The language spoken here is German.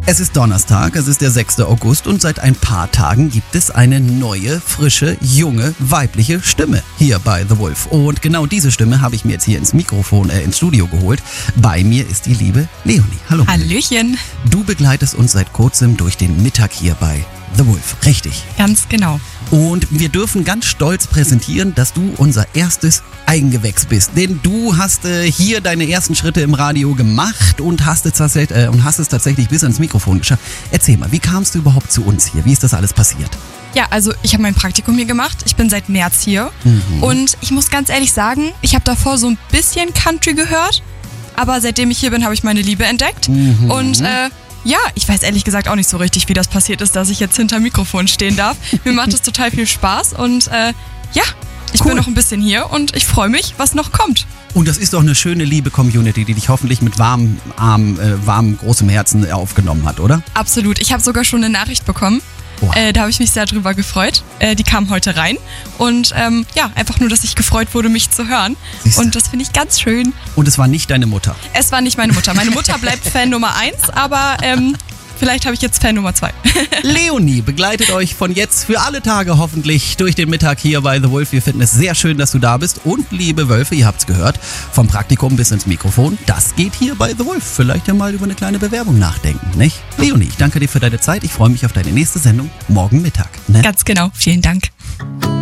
Es ist Donnerstag, es ist der 6. August und seit ein paar Tagen gibt es eine neue, frische, junge, weibliche Stimme hier bei The Wolf. Und genau diese Stimme habe ich mir jetzt hier ins Studio geholt. Bei mir ist die liebe Leonie. Hallo. Hallöchen. Du begleitest uns seit kurzem durch den Mittag hier bei The Wolf, richtig? Ganz genau. Und wir dürfen ganz stolz präsentieren, dass du unser erstes Eigengewächs bist. Denn du hast hier deine ersten Schritte im Radio gemacht und hast es tatsächlich bis ans Mikrofon geschafft. Erzähl mal, wie kamst du überhaupt zu uns hier? Wie ist das alles passiert? Ja, also ich habe mein Praktikum hier gemacht. Ich bin seit März hier. Und ich muss ganz ehrlich sagen, ich habe davor so ein bisschen Country gehört. Aber seitdem ich hier bin, habe ich meine Liebe entdeckt. Und ja, ich weiß ehrlich gesagt auch nicht so richtig, wie das passiert ist, dass ich jetzt hinter Mikrofon stehen darf. Mir macht es total viel Spaß und ja, ich bin noch ein bisschen hier und ich freue mich, was noch kommt. Und das ist doch eine schöne, liebe Community, die dich hoffentlich mit warmem, großem Herzen aufgenommen hat, oder? Absolut. Ich habe sogar schon eine Nachricht bekommen. Da habe ich mich sehr drüber gefreut. Die kam heute rein und ja, einfach nur, dass ich gefreut wurde, mich zu hören. Siehste. Und das finde ich ganz schön. Und es war nicht deine Mutter? Es war nicht meine Mutter. Meine Mutter bleibt Fan Nummer 1, aber vielleicht habe ich jetzt Fan Nummer 2. Leonie begleitet euch von jetzt für alle Tage hoffentlich durch den Mittag hier bei The Wolf. Wir finden es sehr schön, dass du da bist. Und liebe Wölfe, ihr habt's gehört, vom Praktikum bis ins Mikrofon, das geht hier bei The Wolf. Vielleicht ja mal über eine kleine Bewerbung nachdenken, nicht? Leonie, ich danke dir für deine Zeit. Ich freue mich auf deine nächste Sendung morgen Mittag. Ne? Ganz genau. Vielen Dank.